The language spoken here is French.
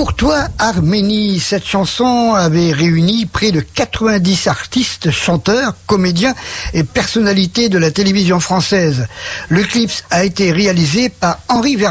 Pour toi, Arménie, cette chanson avait réuni près de 90 artistes, chanteurs, comédiens et personnalités de la télévision française. Le clip a été réalisé par Henri Vernet.